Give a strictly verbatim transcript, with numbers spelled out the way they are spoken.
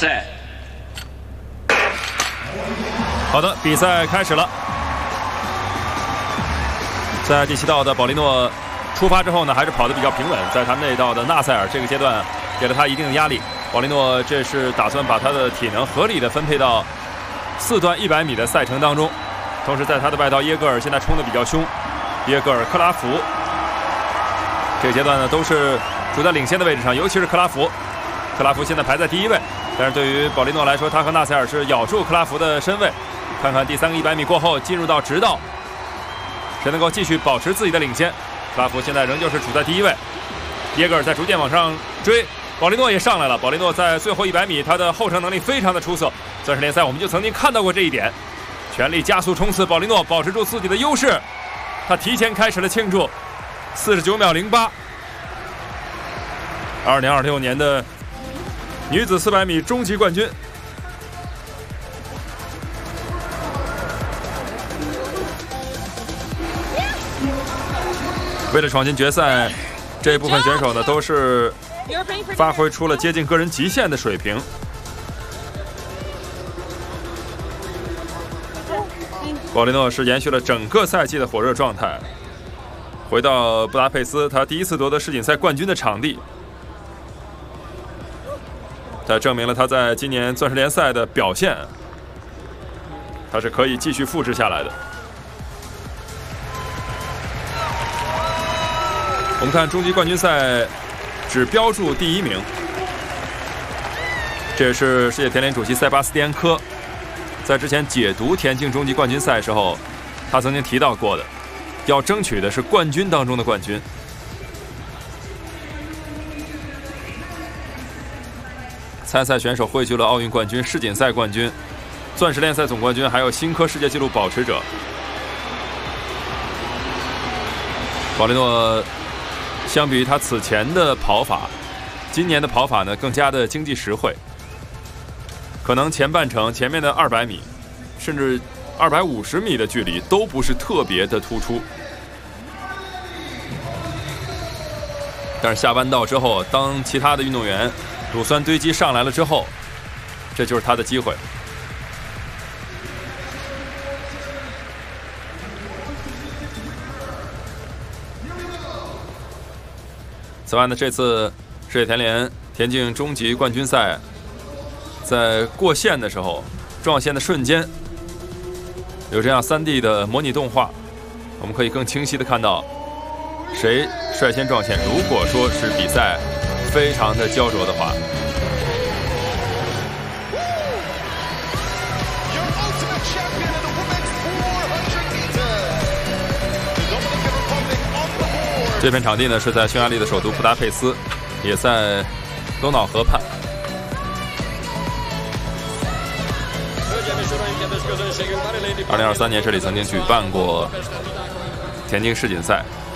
Set。 好的，比赛开始了。在第七道的保利诺出发之后呢，还是跑得比较平稳。在他那一道的纳塞尔这个阶段给了他一定的压力。保利诺这是打算把他的体能合理的分配到四段一百米的赛程当中。同时，在他的外道耶戈尔现在冲得比较凶，耶戈尔、克拉福这个阶段呢都是处在领先的位置上，尤其是克拉福。克拉福现在排在第一位，但是对于保利诺来说，他和纳塞尔是咬住克拉福的身位。看看第三个一百米过后，进入到直道，谁能够继续保持自己的领先？克拉福现在仍旧是处在第一位，耶戈尔在逐渐往上追，保利诺也上来了。保利诺在最后一百米，他的后程能力非常的出色。钻石联赛我们就曾经看到过这一点，全力加速冲刺，保利诺保持住自己的优势，他提前开始了庆祝，四十九秒零八，二零二六年的女子四百米终极冠军。为了闯进决赛，这一部分选手呢都是发挥出了接近个人极限的水平。保利诺是延续了整个赛季的火热状态，回到布达佩斯，他第一次夺得世锦赛冠军的场地，他证明了他在今年钻石联赛的表现，他是可以继续复制下来的。我们看终极冠军赛只标注第一名，这也是世界田联主席塞巴斯蒂安科在之前解读田径终极冠军赛时候他曾经提到过的，要争取的是冠军当中的冠军。参赛选手汇聚了奥运冠军、世锦赛冠军、钻石联赛总冠军，还有新科世界纪录保持者。保利诺相比于他此前的跑法，今年的跑法呢更加的经济实惠。可能前半程前面的二百米，甚至二百五十米的距离都不是特别的突出，但是下弯道之后，当其他的运动员乳酸堆积上来了之后，这就是他的机会。此外呢，这次世界田联田径终极冠军赛在过线的时候，撞线的瞬间有这样 三 D 的模拟动画，我们可以更清晰的看到谁率先撞线。如果说是比赛非常的焦灼的话，这片场地呢是在匈牙利的首都布达佩斯，也在多瑙河畔。二零二三年这里曾经举办过田径世锦赛，